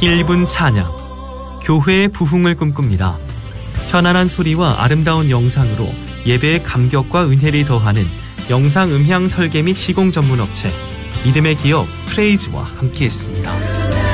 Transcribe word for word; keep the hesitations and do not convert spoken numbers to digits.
일 분 찬양, 교회의 부흥을 꿈꿉니다. 편안한 소리와 아름다운 영상으로 예배의 감격과 은혜를 더하는 영상 음향 설계 및 시공 전문 업체 믿음의 기업 프레이즈와 함께했습니다.